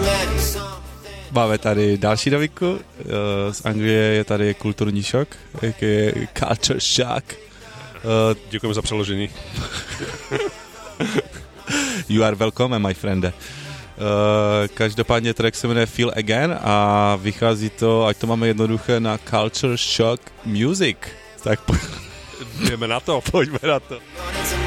Máme tady další novinku, z Anglie je tady kulturní šok, jak je Culture Shock. Děkujeme za přeložení. You are welcome, my friende. Každopádně track se jmenuje Feel Again a vychází to, ať to máme jednoduché, na Culture Shock Music. Tak jdeme na to. Pojďme na to.